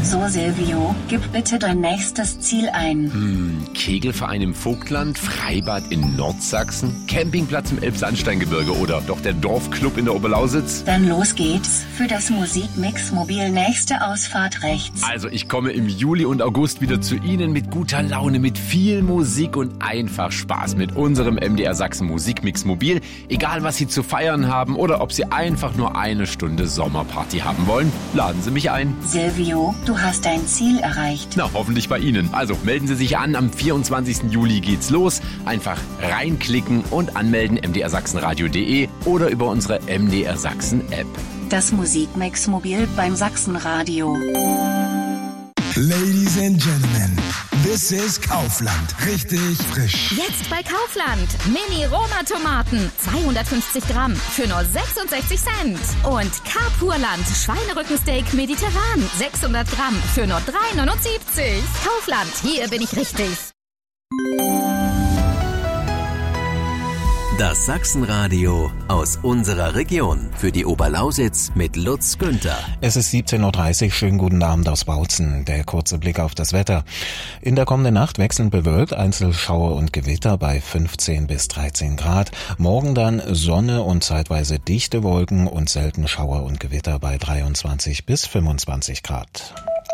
So, Silvio, gib bitte dein nächstes Ziel ein. Kegelverein im Vogtland, Freibad in Nordsachsen, Campingplatz im Elbsandsteingebirge oder doch der Dorfclub in der Oberlausitz? Dann los geht's für das Musikmix Mobil nächste Ausfahrt rechts. Also ich komme im Juli und August wieder zu Ihnen mit guter Laune, mit viel Musik und einfach Spaß mit unserem MDR Sachsen Musikmix Mobil. Egal was Sie zu feiern haben oder ob Sie einfach nur eine Stunde Sommerparty haben wollen, laden Sie mich ein. Silvio, du hast dein Ziel erreicht. Na, hoffentlich bei Ihnen. Also melden Sie sich an, am 24. Juli geht's los. Einfach reinklicken und anmelden mdrsachsenradio.de oder über unsere MDR Sachsen App. Das Musikmix Mobil beim Sachsenradio. Ladies and Gentlemen, this is Kaufland. Richtig frisch. Jetzt bei Kaufland. Mini-Roma-Tomaten. 250 Gramm für nur 66 Cent. Und Carpurland Schweinerückensteak mediterran. 600 Gramm für nur 3,79. Kaufland, hier bin ich richtig. Das Sachsenradio aus unserer Region. Für die Oberlausitz mit Lutz Günther. Es ist 17.30 Uhr. Schönen guten Abend aus Bautzen. Der kurze Blick auf das Wetter. In der kommenden Nacht wechselnd bewölkt, Einzelschauer und Gewitter bei 15 bis 13 Grad. Morgen dann Sonne und zeitweise dichte Wolken und selten Schauer und Gewitter bei 23 bis 25 Grad.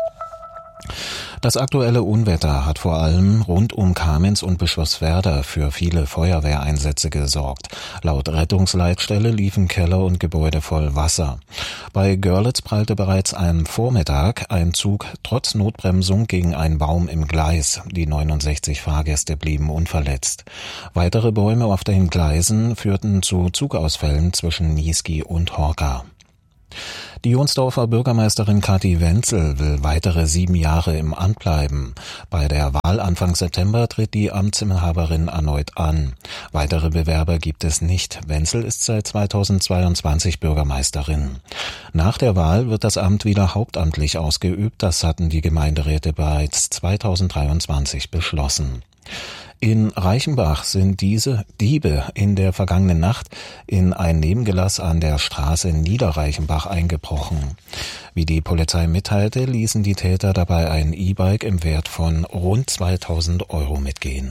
Das aktuelle Unwetter hat vor allem rund um Kamenz und Bischofswerda für viele Feuerwehreinsätze gesorgt. Laut Rettungsleitstelle liefen Keller und Gebäude voll Wasser. Bei Görlitz prallte bereits am Vormittag ein Zug trotz Notbremsung gegen einen Baum im Gleis. Die 69 Fahrgäste blieben unverletzt. Weitere Bäume auf den Gleisen führten zu Zugausfällen zwischen Niesky und Horka. Die Jonsdorfer Bürgermeisterin Kathi Wenzel will weitere 7 Jahre im Amt bleiben. Bei der Wahl Anfang September tritt die Amtsinhaberin erneut an. Weitere Bewerber gibt es nicht. Wenzel ist seit 2022 Bürgermeisterin. Nach der Wahl wird das Amt wieder hauptamtlich ausgeübt. Das hatten die Gemeinderäte bereits 2023 beschlossen. In Reichenbach sind diese Diebe in der vergangenen Nacht in ein Nebengelass an der Straße Niederreichenbach eingebrochen. Wie die Polizei mitteilte, ließen die Täter dabei ein E-Bike im Wert von rund 2.000 Euro mitgehen.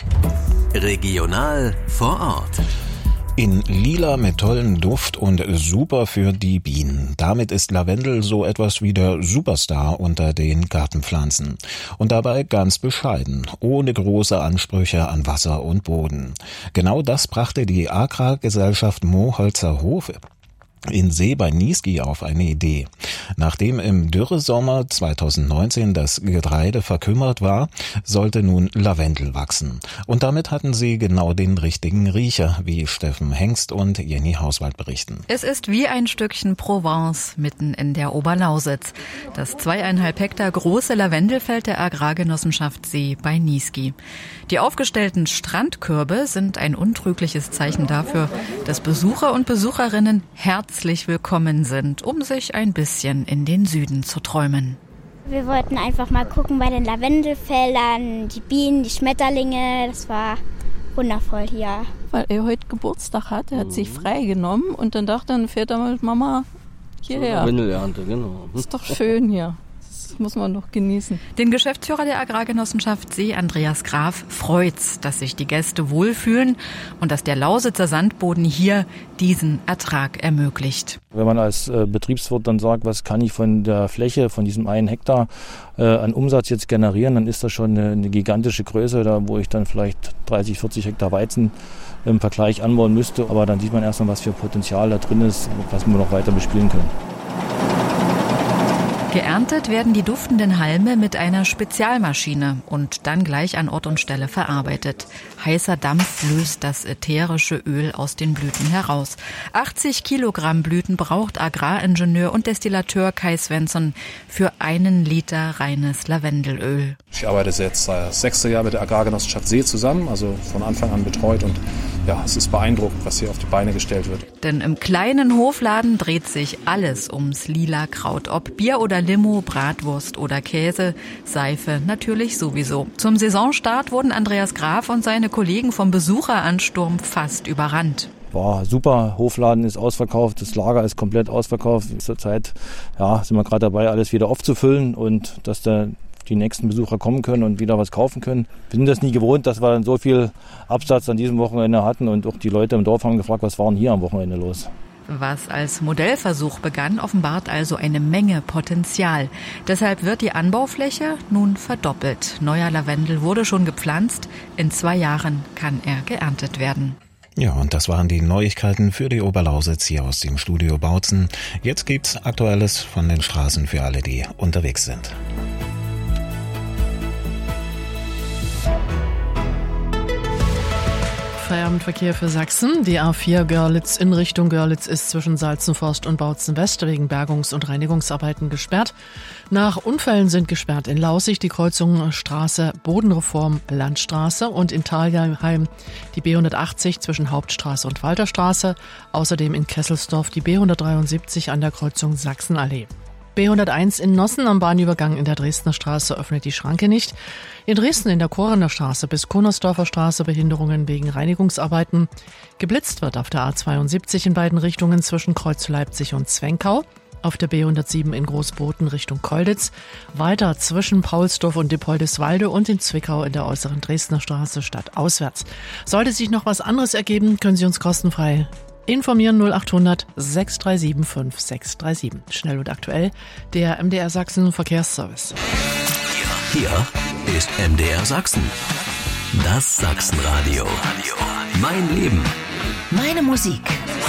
Regional vor Ort. In lila mit tollem Duft und super für die Bienen. Damit ist Lavendel so etwas wie der Superstar unter den Gartenpflanzen. Und dabei ganz bescheiden, ohne große Ansprüche an Wasser und Boden. Genau das brachte die Agrargesellschaft Moholzer Hof in See bei Niesky auf eine Idee. Nachdem im Dürresommer 2019 das Getreide verkümmert war, sollte nun Lavendel wachsen. Und damit hatten sie genau den richtigen Riecher, wie Steffen Hengst und Jenny Hauswald berichten. Es ist wie ein Stückchen Provence mitten in der Oberlausitz. Das 2,5 Hektar große Lavendelfeld der Agrargenossenschaft See bei Niesky. Die aufgestellten Strandkörbe sind ein untrügliches Zeichen dafür, dass Besucher und Besucherinnen herzlich willkommen sind, um sich ein bisschen in den Süden zu träumen. Wir wollten einfach mal gucken bei den Lavendelfeldern, die Bienen, die Schmetterlinge. Das war wundervoll hier. Weil er heute Geburtstag hat, er hat sich frei genommen und dann dachte er, dann fährt er mit Mama hierher. Lavendelernte, genau. Ist doch schön hier. Das muss man noch genießen. Den Geschäftsführer der Agrargenossenschaft See, Andreas Graf, freut's, dass sich die Gäste wohlfühlen und dass der Lausitzer Sandboden hier diesen Ertrag ermöglicht. Wenn man als Betriebswirt dann sagt, was kann ich von der Fläche, von diesem 1 Hektar an Umsatz jetzt generieren, dann ist das schon eine gigantische Größe, da wo ich dann vielleicht 30, 40 Hektar Weizen im Vergleich anbauen müsste. Aber dann sieht man erstmal, was für Potenzial da drin ist, was wir noch weiter bespielen können. Geerntet werden die duftenden Halme mit einer Spezialmaschine und dann gleich an Ort und Stelle verarbeitet. Heißer Dampf löst das ätherische Öl aus den Blüten heraus. 80 Kilogramm Blüten braucht Agraringenieur und Destillateur Kai Svensson für 1 Liter reines Lavendelöl. Ich arbeite jetzt das 6. Jahr mit der Agrargenossenschaft See zusammen, also von Anfang an betreut und ja, es ist beeindruckend, was hier auf die Beine gestellt wird. Denn im kleinen Hofladen dreht sich alles ums lila Kraut. Ob Bier oder Limo, Bratwurst oder Käse, Seife natürlich sowieso. Zum Saisonstart wurden Andreas Graf und seine Kollegen vom Besucheransturm fast überrannt. war super. Hofladen ist ausverkauft, das Lager ist komplett ausverkauft. Zurzeit sind wir gerade dabei, alles wieder aufzufüllen und dass die nächsten Besucher kommen können und wieder was kaufen können. Wir sind das nie gewohnt, dass wir dann so viel Absatz an diesem Wochenende hatten und auch die Leute im Dorf haben gefragt, was war denn hier am Wochenende los? Was als Modellversuch begann, offenbart also eine Menge Potenzial. Deshalb wird die Anbaufläche nun verdoppelt. Neuer Lavendel wurde schon gepflanzt. In 2 Jahren kann er geerntet werden. Ja, und das waren die Neuigkeiten für die Oberlausitz hier aus dem Studio Bautzen. Jetzt gibt's Aktuelles von den Straßen für alle, die unterwegs sind. Feierabendverkehr für Sachsen. Die A4 Görlitz in Richtung Görlitz ist zwischen Salzenforst und Bautzen West wegen Bergungs- und Reinigungsarbeiten gesperrt. Nach Unfällen sind gesperrt in Laußig die Kreuzung Straße Bodenreform Landstraße und in Thalheim die B180 zwischen Hauptstraße und Walterstraße. Außerdem in Kesselsdorf die B173 an der Kreuzung Sachsenallee. B101 in Nossen am Bahnübergang in der Dresdner Straße öffnet die Schranke nicht. In Dresden in der Korener Straße bis Konersdorfer Straße Behinderungen wegen Reinigungsarbeiten. Geblitzt wird auf der A72 in beiden Richtungen zwischen Kreuz Leipzig und Zwenkau. Auf der B107 in Großboten Richtung Kolditz. Weiter zwischen Paulsdorf und Diepoldiswalde und in Zwickau in der äußeren Dresdner Straße stadtauswärts. Sollte sich noch was anderes ergeben, können Sie uns kostenfrei informieren 0800 637 5637. Schnell und aktuell, der MDR Sachsen Verkehrsservice. Hier ist MDR Sachsen. Das Sachsenradio. Mein Leben. Meine Musik.